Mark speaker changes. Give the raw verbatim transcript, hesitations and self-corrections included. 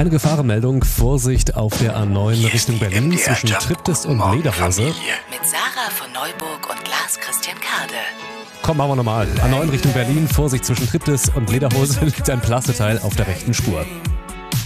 Speaker 1: Eine Gefahrenmeldung, Vorsicht auf der A neun Richtung Berlin zwischen Triptis und Lederhose.
Speaker 2: Mit Sarah von Neuburg und Lars Christian Kade.
Speaker 1: Komm, machen wir nochmal. A neun Richtung Berlin, Vorsicht zwischen Triptis und Lederhose, liegt ein Plasteteil auf der rechten Spur.